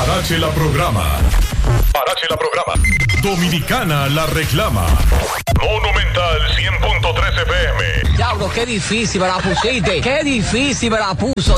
Parache la programa. Parache la programa. Dominicana la reclama. Monumental 100.3 FM. Diablo, qué difícil me la pusiste. Qué difícil me la puso.